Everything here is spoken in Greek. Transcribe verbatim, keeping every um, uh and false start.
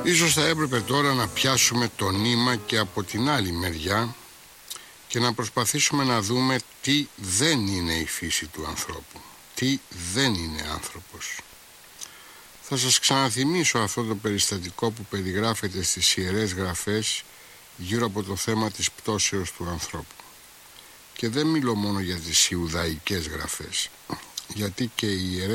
Ίσως θα έπρεπε τώρα να πιάσουμε το νήμα και από την άλλη μεριά και να προσπαθήσουμε να δούμε τι δεν είναι η φύση του ανθρώπου, τι δεν είναι άνθρωπος. Θα σας ξαναθυμίσω αυτό το περιστατικό που περιγράφεται στις Ιερές Γραφές γύρω από το θέμα της πτώσεως του ανθρώπου. Και δεν μιλώ μόνο για τις Ιουδαϊκές Γραφές, γιατί και οι Ιερές